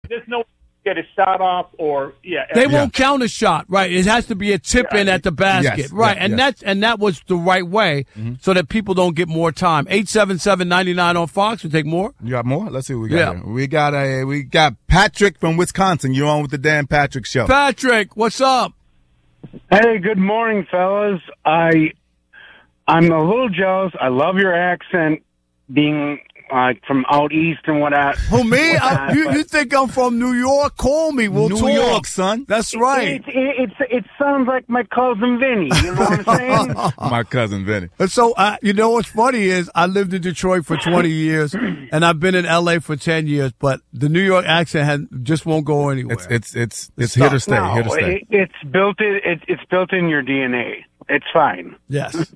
there's no get a shot off or They won't count a shot, right? It has to be a tip in at the basket, yes, right? yes, And that was the right way, so that people don't get more time. 877-99 on Fox. We take more. You got more? Let's see what we got here. We got Patrick from Wisconsin. You're on with the Dan Patrick Show. Patrick, what's up? Hey, good morning, fellas. I'm a little jealous. I love your accent, being from out east and whatnot. Who, me? You think I'm from New York? Call me. We'll talk. New York, son. That's right. It sounds like my cousin Vinny. You know what I'm saying? My cousin Vinny. And so, you know what's funny is I lived in Detroit for 20 years, and I've been in L.A. for 10 years, but the New York accent just won't go anywhere. It's here to stay. No, here to stay. It's built in your DNA. It's fine. Yes.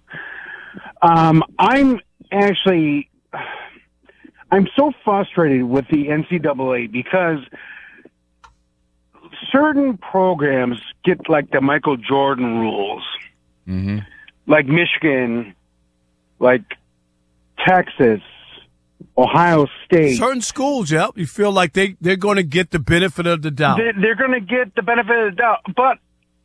I'm so frustrated with the NCAA because certain programs get like the Michael Jordan rules, like Michigan, like Texas, Ohio State. Certain schools, you feel like they're going to get the benefit of the doubt. They're going to get the benefit of the doubt. But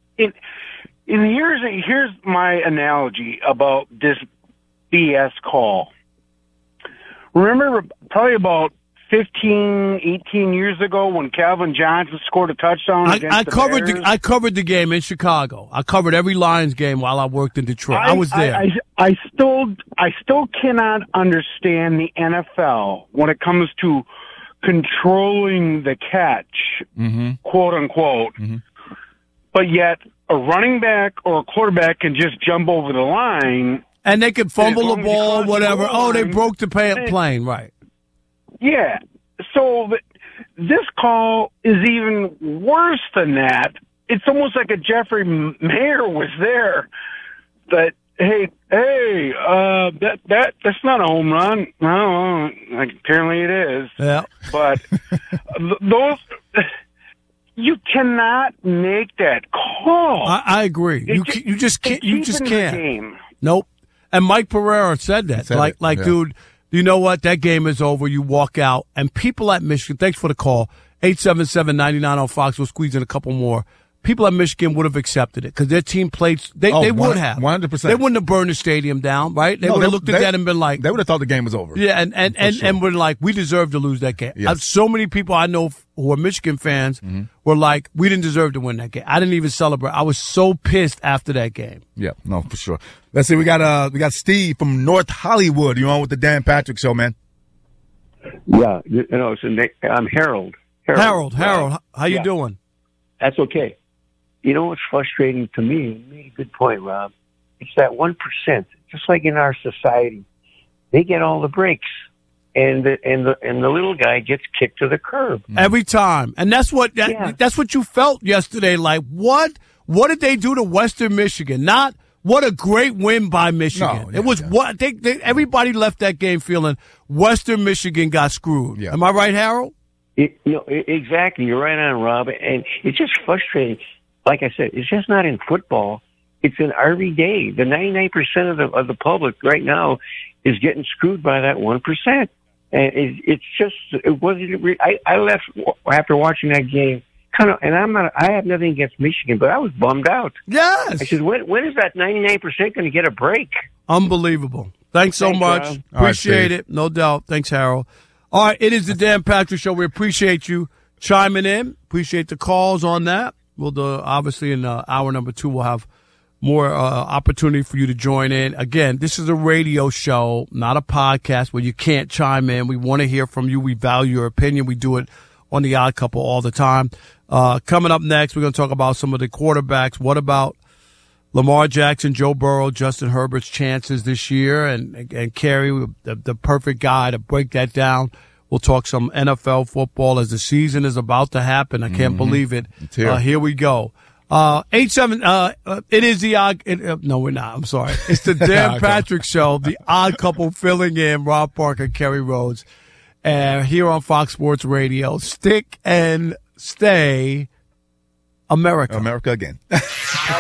here's my analogy about this BS call. Remember probably about 15, 18 years ago when Calvin Johnson scored a touchdown against the Bears? I covered the game in Chicago. I covered every Lions game while I worked in Detroit. I was there. I still cannot understand the NFL when it comes to controlling the catch, quote unquote. But yet a running back or a quarterback can just jump over the line. And they could fumble the ball, whatever. They broke the plane, right. Yeah. So this call is even worse than that. It's almost like a Jeffrey Mayer was there. That, hey, that's not a home run. No, apparently it is. Yeah. But you cannot make that call. I agree. You just can't. You just can't. Game. Nope. And Mike Pereira said that. Dude, you know what? That game is over. You walk out. And people at Michigan, thanks for the call. 877-99 on Fox. We'll squeeze in a couple more. People at Michigan would have accepted it because their team played. They would have. 100%. They wouldn't have burned the stadium down, right? They would have looked at that and been like. They would have thought the game was over. Yeah, and we're like, we deserve to lose that game. Yes. So many people I know who are Michigan fans were like, we didn't deserve to win that game. I didn't even celebrate. I was so pissed after that game. Yeah, no, for sure. Let's see. We got Steve from North Hollywood. You on with the Dan Patrick Show, man? Yeah, I'm Harold. Harold, how you doing? That's okay. You know what's frustrating to me? You made a good point, Rob. It's that 1%. Just like in our society, they get all the breaks, and the little guy gets kicked to the curb every time. And that's what you felt yesterday. Like what did they do to Western Michigan? Not what a great win by Michigan. It was what everybody left that game feeling Western Michigan got screwed. Yeah. Am I right, Harold? Exactly. You're right on, Rob. And it's just frustrating. Like I said, it's just not in football. It's in every day. The 99% of the public right now is getting screwed by that 1%. And it wasn't. I left after watching that game. I have nothing against Michigan, but I was bummed out. Yes. I said, when is that 99% going to get a break? Unbelievable. Thanks so much. Rob. Appreciate it. No doubt. Thanks, Harold. All right. It is the Dan Patrick Show. We appreciate you chiming in. Appreciate the calls on that. We'll obviously in hour number 2, we'll have more opportunity for you to join in. Again, this is a radio show, not a podcast where you can't chime in. We want to hear from you. We value your opinion. We do it on The Odd Couple all the time. Coming up next, we're going to talk about some of the quarterbacks. What about Lamar Jackson, Joe Burrow, Justin Herbert's chances this year? And Kerry, the perfect guy to break that down. We'll talk some NFL football as the season is about to happen. I can't believe it. Here we go. 87. It is the odd. No, we're not. I'm sorry. It's the Dan Patrick Show. The Odd Couple filling in Rob Parker, Kerry Rhodes, here on Fox Sports Radio. Stick and stay, America. America again.